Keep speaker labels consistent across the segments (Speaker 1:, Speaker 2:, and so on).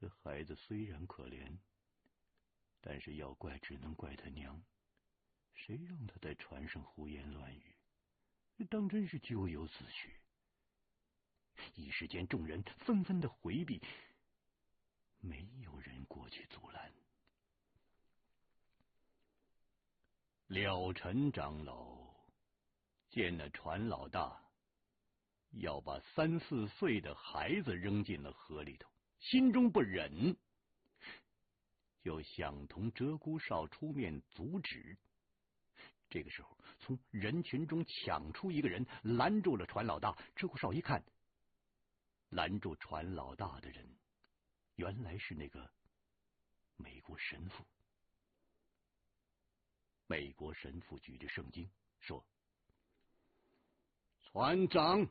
Speaker 1: 这孩子虽然可怜，但是要怪只能怪他娘，谁让他在船上胡言乱语，当真是咎由自取。一时间，众人纷纷的回避，没有人过去阻拦。了尘长老见那船老大要把3、4岁的孩子扔进了河里头，心中不忍，就想同鹧鸪哨出面阻止。这个时候，从人群中抢出一个人，拦住了船老大。鹧鸪哨一看，拦住船老大的人原来是那个美国神父。美国神父举着圣经说：“船长，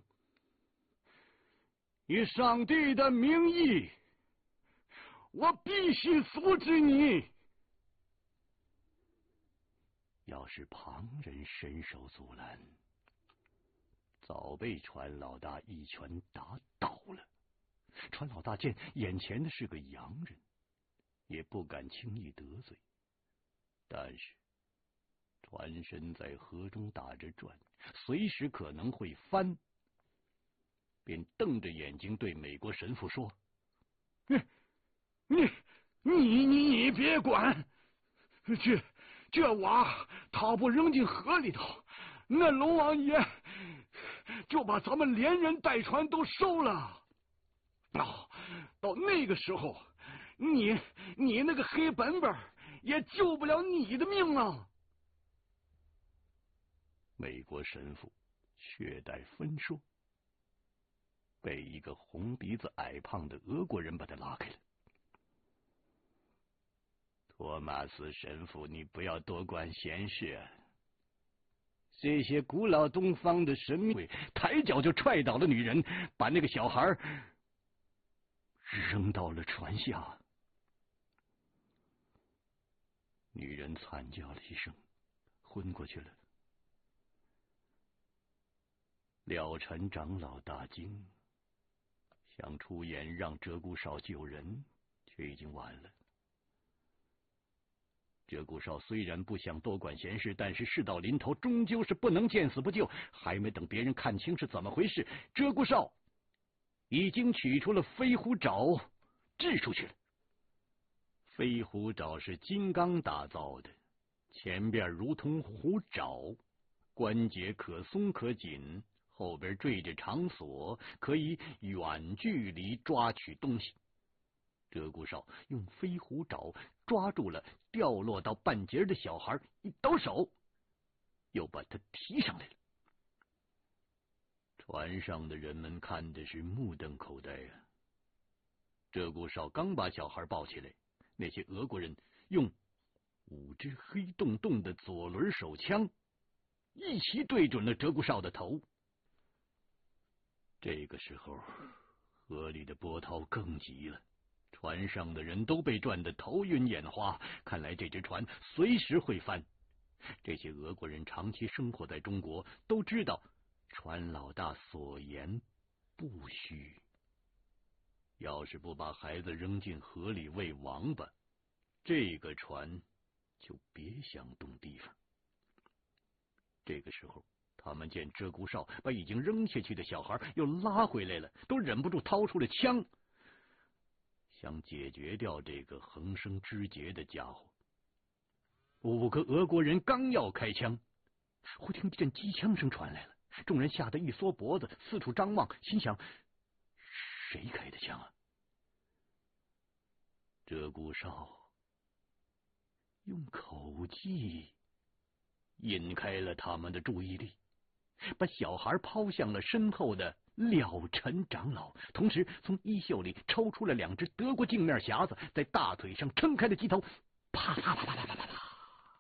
Speaker 1: 以上帝的名义，我必须阻止你。要是旁人伸手阻拦，早被船老大一拳打倒了。”船老大见眼前的是个洋人，也不敢轻易得罪，但是船身在河中打着转，随时可能会翻，便瞪着眼睛对美国神父说：“你别管，这娃他不扔进河里头，那龙王爷就把咱们连人带船都收了。到那个时候，你那个黑本本也救不了你的命了。”美国神父却待分说，被一个红鼻子矮胖的俄国人把他拉开了。托马斯神父，你不要多管闲事啊！这些古老东方的神明抬脚就踹倒了女人，把那个小孩扔到了船下。女人惨叫了一声，昏过去了。了尘长老大惊，想出言让鹧鸪哨救人，却已经晚了。鹧鸪哨虽然不想多管闲事，但是事到临头，终究是不能见死不救。还没等别人看清是怎么回事，鹧鸪哨已经取出了飞虎爪，掷出去了。飞虎爪是金刚打造的，前边如同虎爪，关节可松可紧，后边缀着长锁，可以远距离抓取东西。鹧鸪哨用飞虎爪抓住了掉落到半截的小孩，一抖手又把他提上来了。船上的人们看的是目瞪口呆啊！鹧鸪哨刚把小孩抱起来，那些俄国人用5支黑洞洞的左轮手枪一齐对准了鹧鸪哨的头。这个时候，河里的波涛更急了，船上的人都被转得头晕眼花，看来这只船随时会翻。这些俄国人长期生活在中国，都知道船老大所言不虚。要是不把孩子扔进河里喂王八，这个船就别想动地方。这个时候，他们见鹧鸪哨把已经扔下去的小孩又拉回来了，都忍不住掏出了枪，想解决掉这个横生枝节的家伙。5个俄国人刚要开枪，忽听一阵机枪声传来了，众人吓得一缩脖子，四处张望，心想：谁开的枪啊？鹧鸪哨用口技引开了他们的注意力，把小孩抛向了身后的了尘长老，同时从衣袖里抽出了2只德国镜面匣子，在大腿上撑开了机头，啪啪啪啪啪啪啪啪，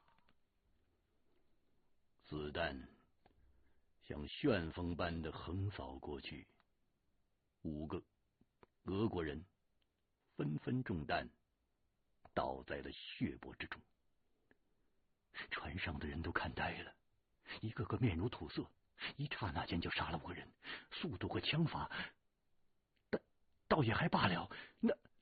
Speaker 1: 子弹像旋风般的横扫过去。5个俄国人纷纷中弹，倒在了血泊之中。船上的人都看呆了，一个个面如土色，一刹那间就杀了5个人，速度和枪法倒也还罢了，